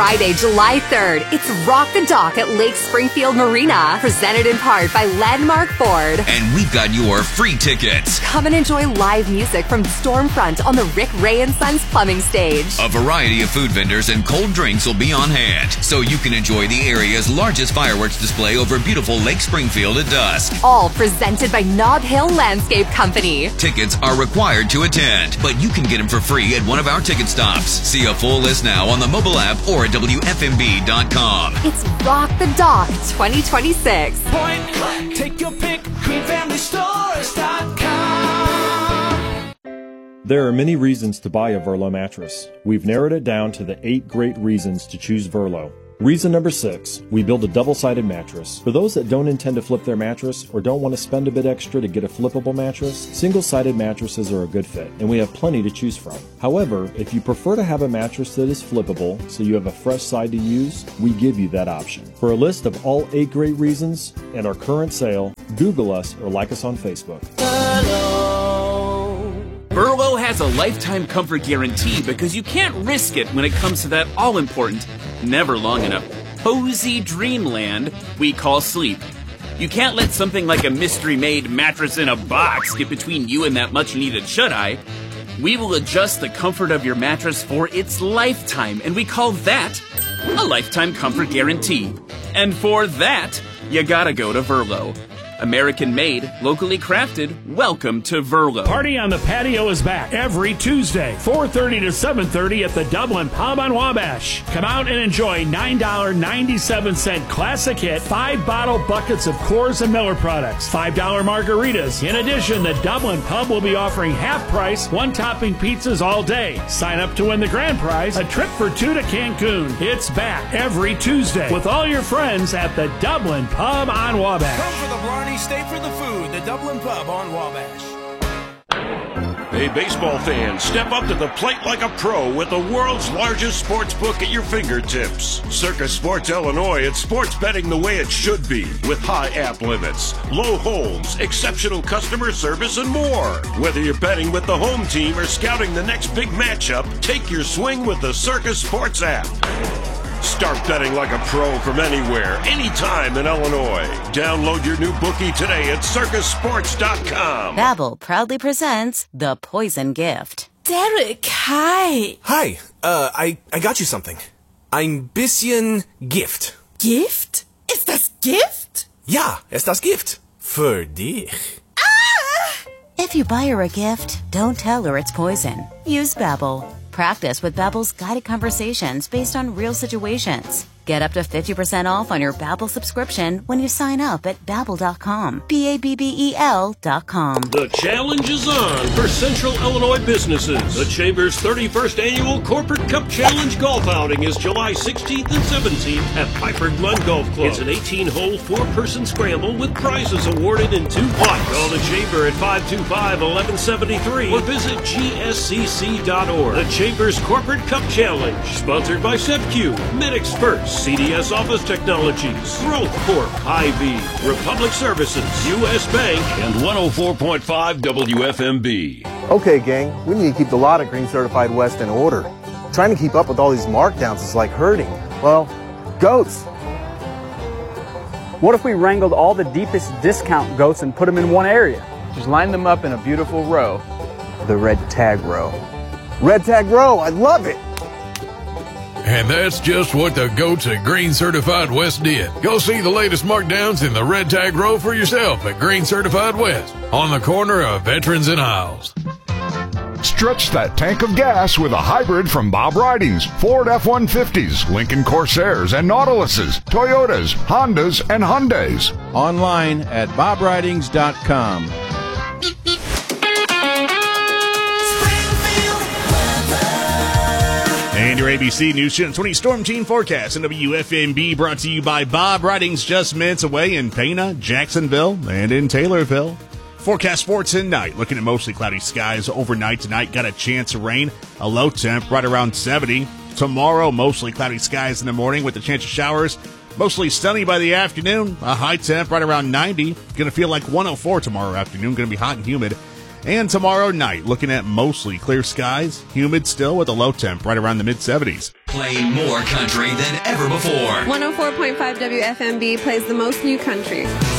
Friday, July 3rd, it's Rock the Dock at Lake Springfield Marina, presented in part by Landmark Ford. And we've got your free tickets. Come and enjoy live music from Stormfront on the Rick Ray and Sons plumbing stage. A variety of food vendors and cold drinks will be on hand, so you can enjoy the area's largest fireworks display over beautiful Lake Springfield at dusk. All presented by Nob Hill Landscape Company. Tickets are required to attend, but you can get them for free at one of our ticket stops. See a full list now on the mobile app or at WFMB.com. It's Rock the Dock 2026. Point, take your pick, QueenFamilyStores.com. There are many reasons to buy a Verlo mattress. We've narrowed it down to the 8 great reasons to choose Verlo. Reason number 6, we build a double-sided mattress. For those that don't intend to flip their mattress or don't want to spend a bit extra to get a flippable mattress, single-sided mattresses are a good fit, and we have plenty to choose from. However, if you prefer to have a mattress that is flippable so you have a fresh side to use, we give you that option. For a list of all 8 great reasons and our current sale, Google us or like us on Facebook. Verlo has a lifetime comfort guarantee because you can't risk it when it comes to that all-important, never long enough, cozy dreamland we call sleep. You can't let something like a mystery-made mattress in a box get between you and that much-needed shut-eye. We will adjust the comfort of your mattress for its lifetime, and we call that a lifetime comfort guarantee. And for that, you gotta go to Verlo. American-made, locally crafted, welcome to Verlo. Party on the Patio is back every Tuesday, 4:30 to 7:30 at the Dublin Pub on Wabash. Come out and enjoy $9.97 classic hit, 5-bottle buckets of Coors and Miller products, $5 margaritas. In addition, the Dublin Pub will be offering half-price, one-topping pizzas all day. Sign up to win the grand prize, a trip for 2 to Cancun. It's back every Tuesday with all your friends at the Dublin Pub on Wabash. Come for the Blarney, stay for the food. The Dublin Pub on Wabash. Hey, baseball fans, step up to the plate like a pro with the world's largest sports book at your fingertips. Circus Sports Illinois, it's sports betting the way it should be, with high app limits, low holds, exceptional customer service, and more. Whether you're betting with the home team or scouting the next big matchup, take your swing with the Circus Sports app. Start betting like a pro from anywhere, anytime in Illinois. Download your new bookie today at circusports.com. Babbel proudly presents The Poison Gift. Derek, hi. Hi, I got you something. Ein bisschen Gift. Gift? Ist das Gift? Ja, ist das Gift. Für dich. If you buy her a gift, don't tell her it's poison. Use Babbel. Practice with Babbel's guided conversations based on real situations. Get up to 50% off on your Babbel subscription when you sign up at Babbel.com. Babbel.com. The challenge is on for Central Illinois businesses. The Chamber's 31st Annual Corporate Cup Challenge Golf Outing is July 16th and 17th at Piper Glen Golf Club. It's an 18-hole, 4-person scramble with prizes awarded in 2 blocks. Call the Chamber at 525-1173 or visit gscc.org. The Chamber's Corporate Cup Challenge, sponsored by SEPQ, MedExpert, CDS Office Technologies, Growth Corp, Hy-Vee, Republic Services, U.S. Bank, and 104.5 WFMB. Okay, gang, we need to keep the lot at Green Certified West in order. Trying to keep up with all these markdowns is like herding, well, goats. What if we wrangled all the deepest discount goats and put them in one area? Just line them up in a beautiful row. The red tag row. Red tag row, I love it. And that's just what the goats at Green Certified West did. Go see the latest markdowns in the red tag row for yourself at Green Certified West on the corner of Veterans and Isles. Stretch that tank of gas with a hybrid from Bob Ridings. Ford F-150s, Lincoln Corsairs and Nautiluses, Toyotas, Hondas, and Hyundais. Online at bobridings.com. And your ABC News Channel 20 Storm Team Forecast and WFMB brought to you by Bob Ridings, just minutes away in Pana, Jacksonville, and in Taylorville. Forecast for tonight, looking at mostly cloudy skies overnight tonight. Got a chance of rain, a low temp right around 70. Tomorrow, mostly cloudy skies in the morning with a chance of showers. Mostly sunny by the afternoon, a high temp right around 90. Going to feel like 104 tomorrow afternoon, going to be hot and humid. And tomorrow night, looking at mostly clear skies, humid still with a low temp right around the mid-70s. playing more country than ever before. 104.5 WFMB plays the most new country.